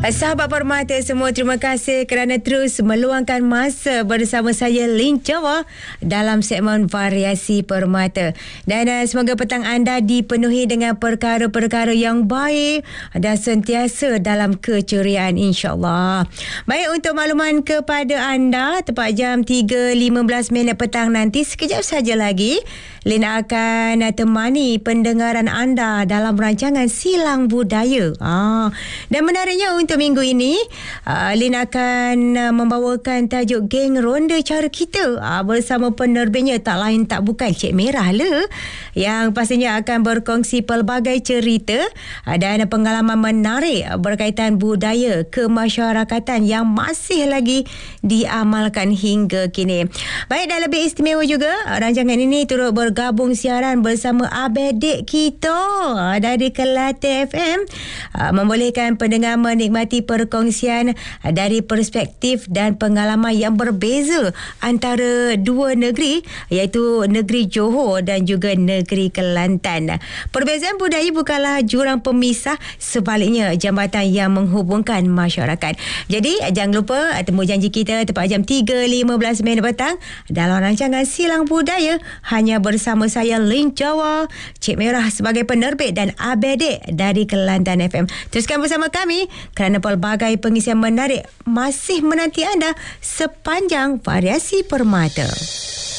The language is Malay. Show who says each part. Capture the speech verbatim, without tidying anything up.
Speaker 1: Sahabat Permata semua, terima kasih kerana terus meluangkan masa bersama saya Lin Jawa dalam segmen Variasi Permata. Dan uh, semoga petang anda dipenuhi dengan perkara-perkara yang baik dan sentiasa dalam keceriaan, insya-Allah. Baik, untuk makluman kepada anda, tepat jam tiga lima belas minit petang nanti, sekejap saja lagi Lin akan temani pendengaran anda dalam rancangan Silang Budaya. Ah, dan menariknya untuk minggu ini, uh, Lin akan uh, membawakan tajuk Geng Ronda Cara Kita uh, bersama penerbitnya, tak lain tak bukan Cik Merah le, yang pastinya akan berkongsi pelbagai cerita uh, dan pengalaman menarik uh, berkaitan budaya kemasyarakatan yang masih lagi diamalkan hingga kini. Baik, dan lebih istimewa juga, uh, rancangan ini turut bergabung siaran bersama abedik kita uh, dari Kelate F M, uh, membolehkan pendengar menikmati perkongsian dari perspektif dan pengalaman yang berbeza antara dua negeri, iaitu negeri Johor dan juga negeri Kelantan. Perbezaan budaya bukanlah jurang pemisah, sebaliknya jambatan yang menghubungkan masyarakat. Jadi jangan lupa temu janji kita tepat jam tiga lima belas minit petang dalam rancangan Silang Budaya, hanya bersama saya Lin Jawa, Cik Merah sebagai penerbit dan abedik dari Kelantan F M. Teruskan bersama kami kerana pelbagai pengisian menarik masih menanti anda sepanjang Variasi Permata.